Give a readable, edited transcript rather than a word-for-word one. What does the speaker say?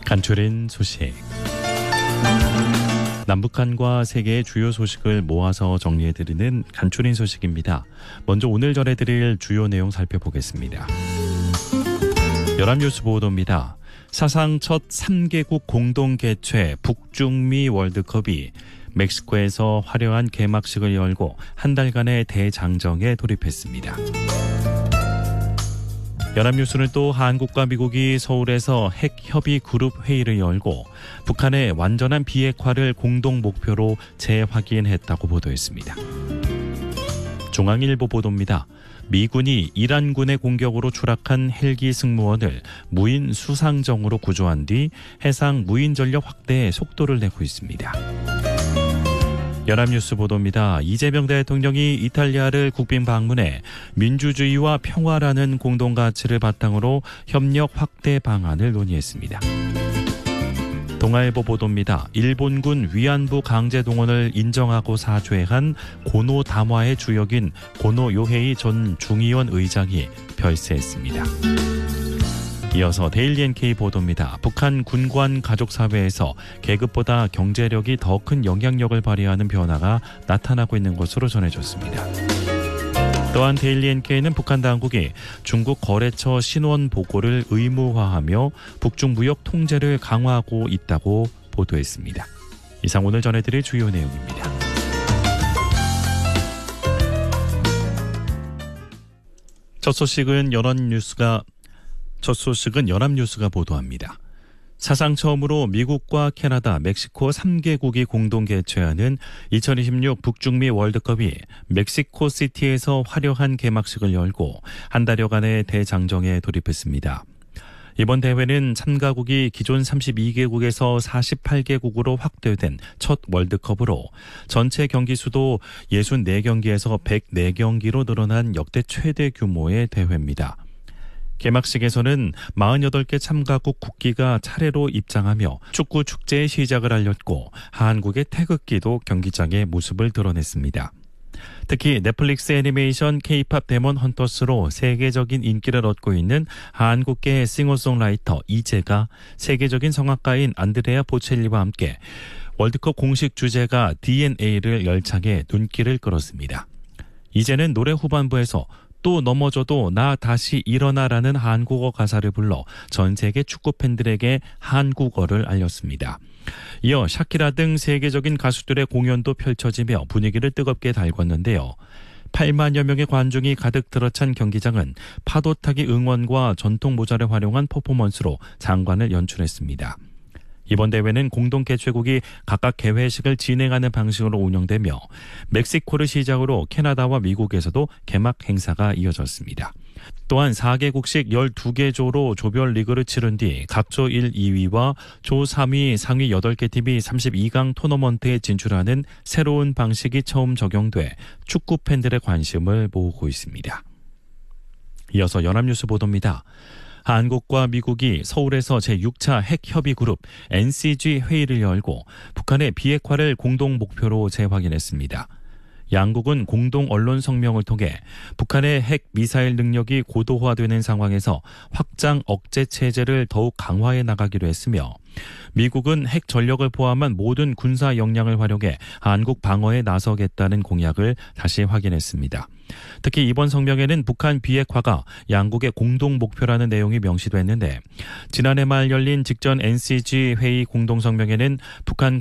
간추린 소식. 남북한과 세계의 주요 소식을 모아서 정리해드리는 간추린 소식입니다. 먼저 오늘 전해드릴 주요 내용 살펴보겠습니다. 연합뉴스 보도입니다. 사상 첫 3개국 공동 개최 북중미 월드컵이 멕시코에서 화려한 개막식을 열고 한 달간의 대장정에 돌입했습니다. 연합뉴스는 또 한국과 미국이 서울에서 핵협의 그룹 회의를 열고 북한의 완전한 비핵화를 공동 목표로 재확인했다고 보도했습니다. 중앙일보 보도입니다. 미군이 이란군의 공격으로 추락한 헬기 승무원을 무인 수상정으로 구조한 뒤 해상 무인 전력 확대에 속도를 내고 있습니다. 연합뉴스 보도입니다. 이재명 대통령이 이탈리아를 국빈 방문해 민주주의와 평화라는 공동가치를 바탕으로 협력 확대 방안을 논의했습니다. 동아일보 보도입니다. 일본군 위안부 강제 동원을 인정하고 사죄한 고노 담화의 주역인 고노 요헤이 전 중의원 의장이 별세했습니다. 이어서 데일리 NK 보도입니다. 북한 군관 가족사회에서 계급보다 경제력이 더 큰 영향력을 발휘하는 변화가 나타나고 있는 것으로 전해졌습니다. 또한 데일리 NK는 북한 당국이 중국 거래처 신원 보고를 의무화하며 북중 무역 통제를 강화하고 있다고 보도했습니다. 이상 오늘 전해드릴 주요 내용입니다. 첫 소식은 연합뉴스가 보도합니다. 사상 처음으로 미국과 캐나다, 멕시코 3개국이 공동 개최하는 2026 북중미 월드컵이 멕시코시티에서 화려한 개막식을 열고 한 달여간의 대장정에 돌입했습니다. 이번 대회는 참가국이 기존 32개국에서 48개국으로 확대된 첫 월드컵으로 전체 경기 수도 64경기에서 104경기로 늘어난 역대 최대 규모의 대회입니다. 개막식에서는 48개 참가국 국기가 차례로 입장하며 축구 축제의 시작을 알렸고 한국의 태극기도 경기장에 모습을 드러냈습니다. 특히 넷플릭스 애니메이션 K-팝 데몬 헌터스로 세계적인 인기를 얻고 있는 한국계 싱어송라이터 이재가 세계적인 성악가인 안드레아 보첼리와 함께 월드컵 공식 주제가 DNA를 열창해 눈길을 끌었습니다. 이제는 노래 후반부에서 또 넘어져도 나 다시 일어나라는 한국어 가사를 불러 전 세계 축구 팬들에게 한국어를 알렸습니다. 이어 샤키라 등 세계적인 가수들의 공연도 펼쳐지며 분위기를 뜨겁게 달궜는데요. 8만여 명의 관중이 가득 들어찬 경기장은 파도타기 응원과 전통 모자를 활용한 퍼포먼스로 장관을 연출했습니다. 이번 대회는 공동 개최국이 각각 개회식을 진행하는 방식으로 운영되며 멕시코를 시작으로 캐나다와 미국에서도 개막 행사가 이어졌습니다. 또한 4개국씩 12개 조로 조별 리그를 치른 뒤 각 조 1, 2위와 조 3위, 상위 8개 팀이 32강 토너먼트에 진출하는 새로운 방식이 처음 적용돼 축구 팬들의 관심을 모으고 있습니다. 이어서 연합뉴스 보도입니다. 한국과 미국이 서울에서 제6차 핵협의 그룹 NCG 회의를 열고 북한의 비핵화를 공동 목표로 재확인했습니다. 양국은 공동 언론 성명을 통해 북한의 핵 미사일 능력이 고도화되는 상황에서 확장 억제 체제를 더욱 강화해 나가기로 했으며 미국은 핵 전력을 포함한 모든 군사 역량을 활용해 한국 방어에 나서겠다는 공약을 다시 확인했습니다. 특히 이번 성명에는 북한 비핵화가 양국의 공동 목표라는 내용이 명시됐는데 지난해 말 열린 직전 NCG 회의 공동 성명에는 북한